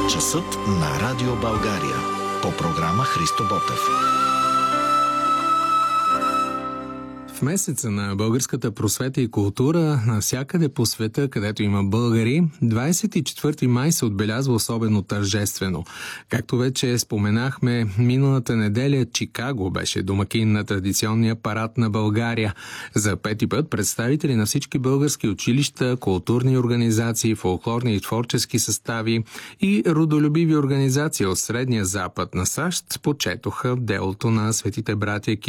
Часът на Радио България. По програма Христо Ботев. В месеца на българската просвета и култура, навсякъде по света, където има българи, 24 май се отбелязва особено тържествено. Както вече споменахме, миналата неделя Чикаго беше домакин на традиционния парад на България. За пети път представители на всички български училища, културни организации, фолклорни и творчески състави и родолюбиви организации от Средния Запад на САЩ почетоха делото на светите братя